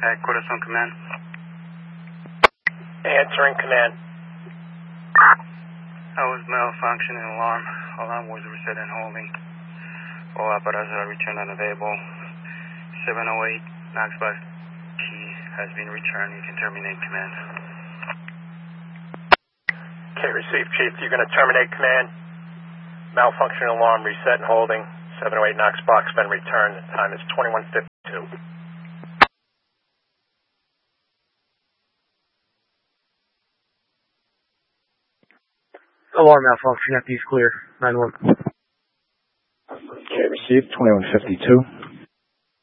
Corazon Command. Answering command. I was malfunctioning alarm. Alarm was reset and holding. All apparatus are returned unavailable. 708 Knoxbox key has been returned. You can terminate command. Okay, received, Chief. You're going to terminate command. Malfunction alarm reset and holding. 708 Knox box been returned. The time is 21:52. Alarm malfunction. FD is clear. 9-1. Okay, received. 21:52.